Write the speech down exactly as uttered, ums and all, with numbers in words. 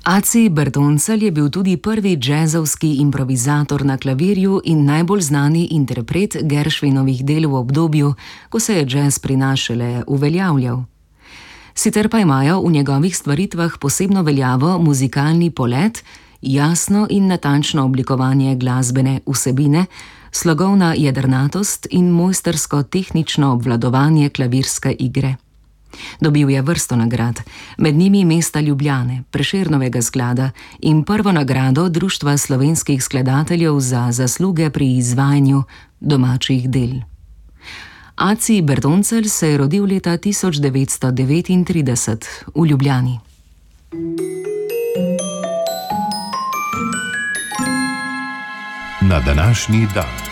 Aci Bertoncelj je bil tudi prvi džezovski improvizator na klavirju in najbolj znani interpret Gershwinovih del v obdobju, ko se je džez pri nas šele uveljavljal. Sicer pa imajo v njegovih stvaritvah posebno veljavo muzikalni polet, jasno in natančno oblikovanje glasbene vsebine, slogovna jedrnatost in mojstrsko tehnično obvladovanje klavirske igre. Dobil je vrsto nagrad, med njimi mesta Ljubljane, Prešernovega sklada in prvo nagrado Društva slovenskih skladateljev za zasluge pri izvajanju domačih del. Aci Bertoncelj se je rodil leta tisoč devetsto devetintrideset v Ljubljani. Na današnji dan.